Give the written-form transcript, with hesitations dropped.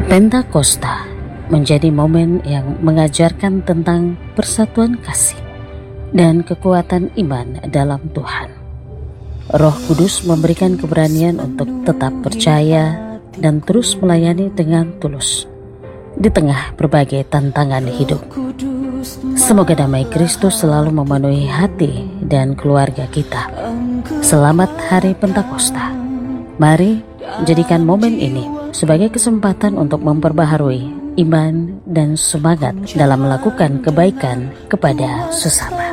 Pentakosta menjadi momen yang mengajarkan tentang persatuan kasih dan kekuatan iman dalam Tuhan. Roh Kudus memberikan keberanian untuk tetap percaya dan terus melayani dengan tulus di tengah berbagai tantangan hidup. Semoga damai Kristus selalu memenuhi hati dan keluarga kita. Selamat Hari Pentakosta. Mari jadikan momen ini sebagai kesempatan untuk memperbaharui iman dan semangat dalam melakukan kebaikan kepada sesama.